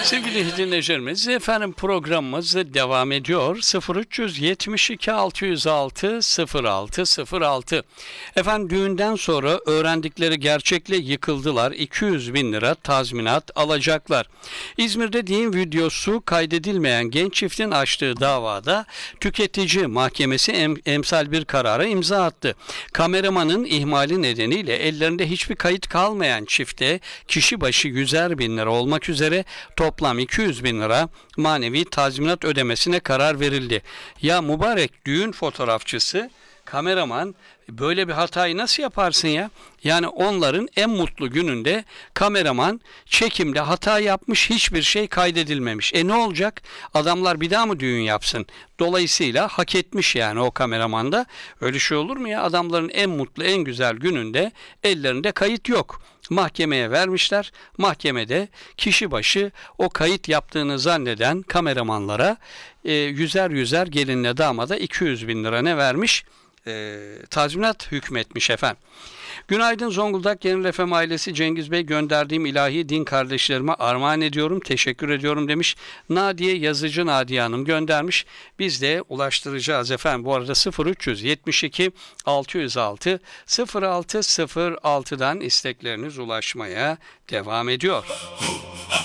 Sevgili dinleyicilerimiz, efendim programımız devam ediyor. 0372 606 0606. Efendim düğünden sonra öğrendikleri gerçekle yıkıldılar. 200 bin lira tazminat alacaklar. İzmir'de düğün videosu kaydedilmeyen genç çiftin açtığı davada tüketici mahkemesi emsal bir karara imza attı. Kameramanın ihmali nedeniyle ellerinde hiçbir kayıt kalmayan çifte kişi başı 100'er bin lira olmak üzere toplam 200 bin lira manevi tazminat ödemesine karar verildi. Ya mübarek düğün fotoğrafçısı, kameraman böyle bir hatayı nasıl yaparsın ya? Yani onların en mutlu gününde kameraman çekimde hata yapmış, hiçbir şey kaydedilmemiş. Ne olacak? Adamlar bir daha mı düğün yapsın? Dolayısıyla hak etmiş yani o kameraman da. Öyle şey olur mu ya? Adamların en mutlu, en güzel gününde ellerinde kayıt yok. Mahkemeye vermişler. Mahkemede kişi başı o kayıt yaptığını zanneden kameramanlara yüzer gelinle damada 200 bin lira ne vermiş? Tazminat hükmetmiş efendim. Günaydın Zonguldak Genel FM ailesi, Cengiz Bey, gönderdiğim ilahi din kardeşlerime armağan ediyorum, teşekkür ediyorum demiş. Nadiye Yazıcı Nadiye Hanım göndermiş. Biz de ulaştıracağız efendim. Bu arada 0372 606 0606'dan istekleriniz ulaşmaya devam ediyor.